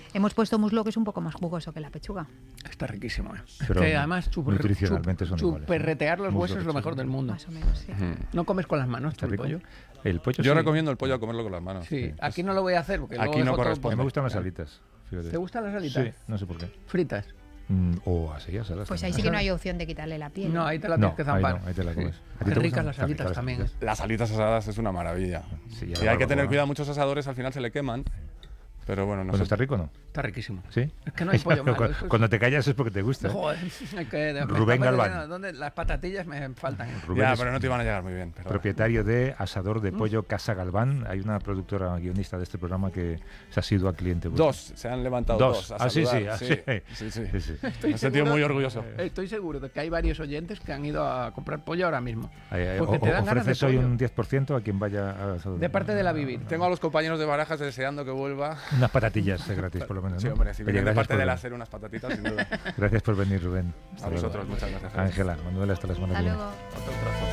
Hemos puesto muslo, que es un poco más jugoso que la pechuga. Está riquísimo. Pero que además nutricionalmente son iguales, ¿no? chuperretear los Muslo, huesos es lo pechuga. mejor del mundo. Más o menos, sí. No comes con las manos ¿Está tú el rico? pollo. El pollo Yo sí. recomiendo el pollo a comerlo con las manos. Sí, aquí no lo voy a hacer porque Aquí luego no dejo todo corresponde. A mí me por- gustan las alitas. Fíjate. ¿Te gustan las alitas? Sí, no sé por qué. Fritas. O así, asadas. Pues ahí sí que no hay opción de quitarle la piel. No, ahí te la No, tienes que ahí zampar. no, ahí te la comes. Sí. ¿A ti Qué te ricas gustan? las alitas también. Las alitas asadas es una maravilla. Sí, y hay que tener cuidado, muchos asadores al final se le queman. Pero bueno, no Bueno, sé. ¿está rico o no? Está riquísimo. ¿Sí? Es que no hay pollo malo. Cuando te callas es porque te gusta. ¿eh? Joder, hay que... Rubén Galván. ¿Dónde? Las patatillas me faltan. Rubén Ya, es pero no te iban a llegar muy bien. perdona. propietario de Asador de Pollo Casa Galván. Hay una productora guionista de este programa que se ha sido a cliente. vuestro. Dos, se han levantado Dos. dos. a Sí, sí, saludar. sí. Sí, sí. Sí, sí. Me he sentido muy orgulloso. Estoy seguro de que hay varios oyentes que han ido a comprar pollo ahora mismo. Ahí, Porque te dan ganas de ofreces hoy pollo. un 10% a quien vaya a Asador. De parte de la Vivir. Tengo a los compañeros de Barajas deseando que vuelva. Unas patatillas gratis, por lo menos. Sí, ¿no? hombre, si Oye, viene de gracias parte por de la venir. serie unas patatitas, sin duda. Gracias por venir, Rubén. Hasta A luego. vosotros, muchas gracias. Ángela, Manuel, hasta la semana Hasta que viene. luego. Otro trozo.